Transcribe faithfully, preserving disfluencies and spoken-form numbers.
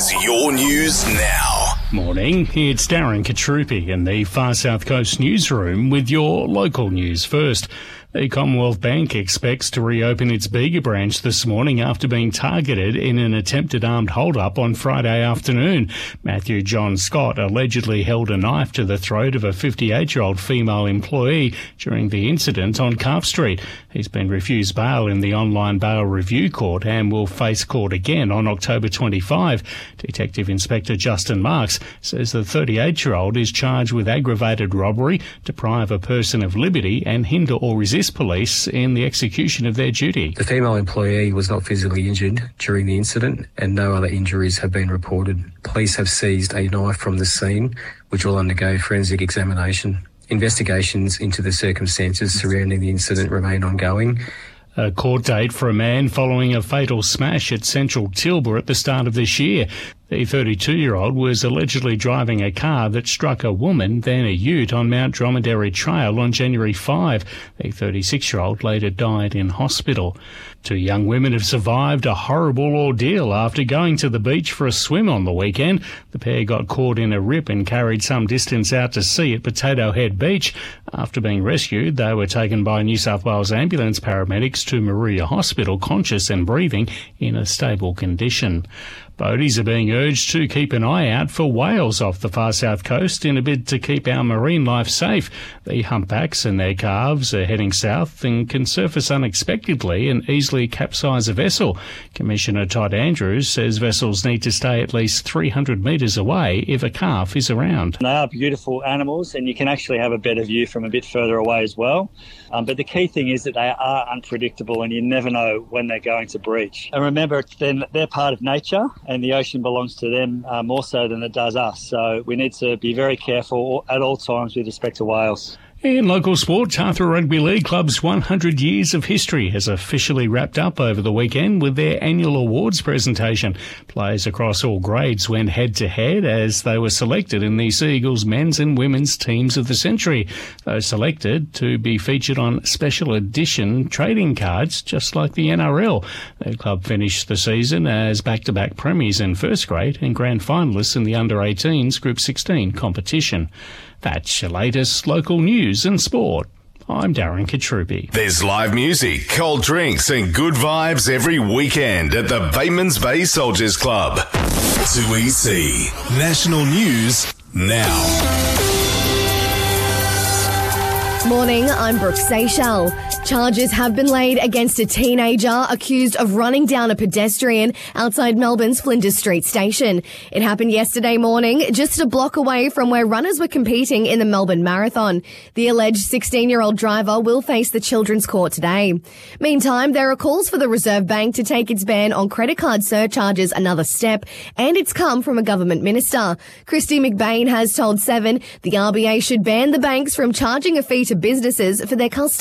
is your news now. Morning, it's Darren Katrupi in the Far South Coast newsroom with your local news first. The Commonwealth Bank expects to reopen its Bega branch this morning after being targeted in an attempted armed hold-up on Friday afternoon. Matthew John Scott allegedly held a knife to the throat of a fifty-eight-year-old female employee during the incident on Carp Street. He's been refused bail in the online bail review court and will face court again on October twenty-fifth. Detective Inspector Justin Marks says the thirty-eight-year-old is charged with aggravated robbery, deprive a person of liberty and hinder or resist police in the execution of their duty. The female employee was not physically injured during the incident and no other injuries have been reported. Police have seized a knife from the scene, which will undergo forensic examination. Investigations into the circumstances surrounding the incident remain ongoing. A court date for a man following a fatal smash at Central Tilba at the start of this year. The thirty-two-year-old was allegedly driving a car that struck a woman, then a ute, on Mount Dromedary Trail on January fifth. The thirty-six-year-old later died in hospital. Two young women have survived a horrible ordeal after going to the beach for a swim on the weekend. The pair got caught in a rip and carried some distance out to sea at Potato Head Beach. After being rescued, they were taken by New South Wales ambulance paramedics to Moruya Hospital, conscious and breathing in a stable condition. Boaties are being urged to keep an eye out for whales off the far south coast in a bid to keep our marine life safe. The humpbacks and their calves are heading south and can surface unexpectedly and easily capsize a vessel. Commissioner Todd Andrews says vessels need to stay at least three hundred metres away if a calf is around. They are beautiful animals and you can actually have a better view from a bit further away as well. Um, but the key thing is that they are unpredictable and you never know when they're going to breach. And remember, they're, they're part of nature and the ocean belongs to them uh, more so than it does us. So we need to be very careful at all times with respect to whales. In local sport, Tathra Rugby League Club's one hundred years of history has officially wrapped up over the weekend with their annual awards presentation. Players across all grades went head-to-head as they were selected in the Sea Eagles men's and women's teams of the century. Those selected to be featured on special edition trading cards, just like the N R L. The club finished the season as back-to-back premiers in first grade and grand finalists in the under eighteens Group sixteen competition. That's your latest local news and sport. I'm Darren Katrupi. There's live music, cold drinks and good vibes every weekend at the Batemans Bay Soldiers Club. two E C National News Now. Morning, I'm Brooke Seychelles. Charges have been laid against a teenager accused of running down a pedestrian outside Melbourne's Flinders Street station. It happened yesterday morning, just a block away from where runners were competing in the Melbourne Marathon. The alleged sixteen-year-old driver will face the Children's Court today. Meantime, there are calls for the Reserve Bank to take its ban on credit card surcharges another step, and it's come from a government minister. Christy McBain has told Seven the R B A should ban the banks from charging a fee to businesses for their customers.